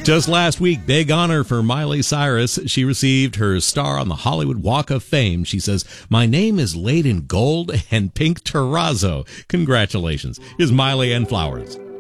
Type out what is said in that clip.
Just last week, big honor for Miley Cyrus. She received her star on the Hollywood Walk of Fame. She says, "My name is laid in gold and pink terrazzo." Congratulations. Here's Miley and Flowers.